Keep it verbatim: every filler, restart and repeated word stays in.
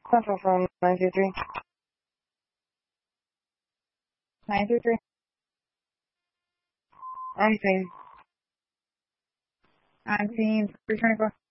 Central phone nine two three. nine two three. I'm seeing. I'm seeing three twenty-four.